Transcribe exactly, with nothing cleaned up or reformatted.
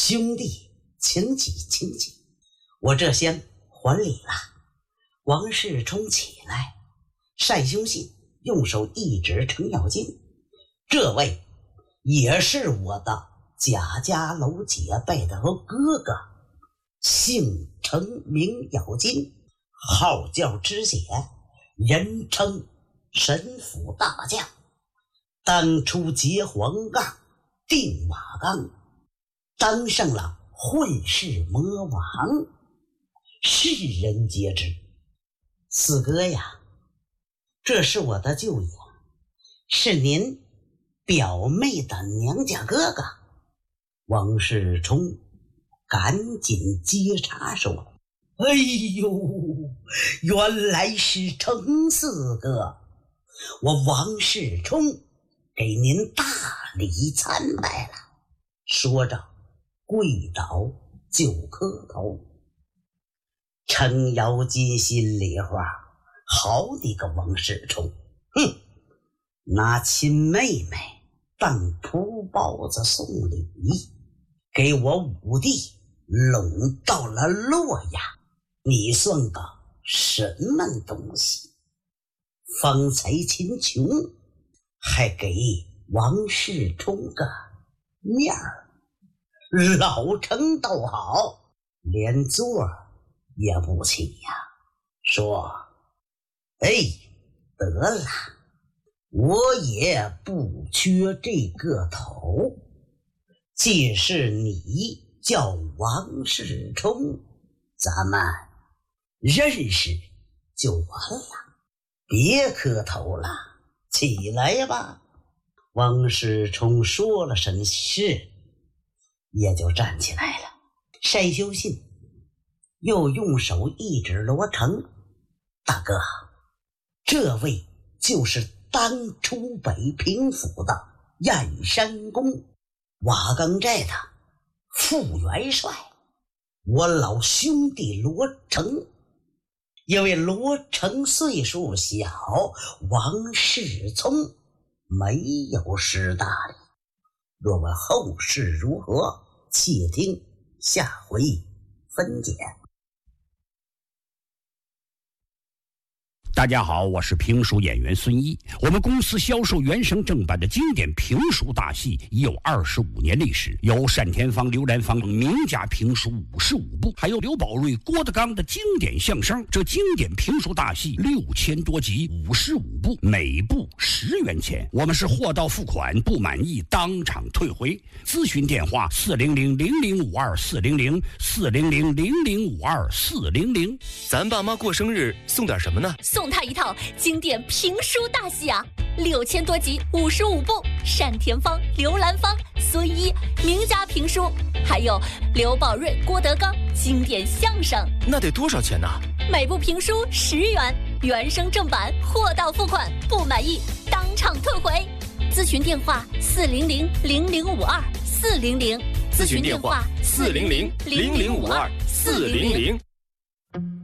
兄弟，请起，请起，我这先还礼了。王世充起来，单兄信用手一指程咬金，这位也是我的贾家楼结拜的哥哥，姓程名咬金，号叫知解，人称神府大将，当初结黄杠定马刚，当上了混世魔王，世人皆知。四哥呀，这是我的舅爷，是您表妹的娘家哥哥。王世充赶紧接茬说，哎呦，原来是程四哥，我王世充给您大礼参拜了。说着跪倒就磕头。程咬金心里话，好你个王世充，哼，拿亲妹妹当蒲包子送礼，给我五弟拢到了洛阳，你算个什么东西？方才秦琼还给王世充个面儿，老程倒好，连座也不起呀，说，哎，得了，我也不缺这个头，既是你叫王世充，咱们认识就完了，别磕头了，起来吧。王世充说了声是，也就站起来了。单修信又用手一指罗成，大哥，这位就是当初北平府的燕山宫瓦岗寨的副元帅，我老兄弟罗成。因为罗成岁数小，王世充没有识大礼。若问后事如何，且听下回分解。 大家好，我是评书演员孙一。我们公司销售原声正版的经典评书大戏已有二十五年历史，有单田芳、刘兰芳名家评书五十五部，还有刘宝瑞、郭德纲的经典相声。这经典评书大戏六千多集，五十五部，每部十元钱。我们是货到付款，不满意当场退回。咨询电话：四零零零零五二四零零四零零零零五二四零零。 咱爸妈过生日送点什么呢？ 送他一套经典评书大戏啊，六千多集，五十五部，单田芳、刘兰芳、孙一名家评书，还有刘宝瑞、郭德纲经典相声。 那得多少钱呢？ 每部评书十元，原声正版，货到付款，不满意当场退回。咨询电话：四零零零零五二四零零。 咨询电话：四零零零零五二四零零。